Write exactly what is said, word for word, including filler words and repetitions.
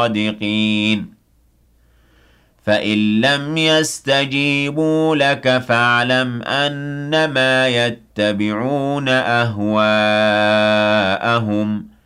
الصَّادِقِينَ فَإِن لَّمْ يَسْتَجِيبُوا لَكَ فَاعْلَمْ أَنَّمَا يَتَّبِعُونَ أَهْوَاءَهُمْ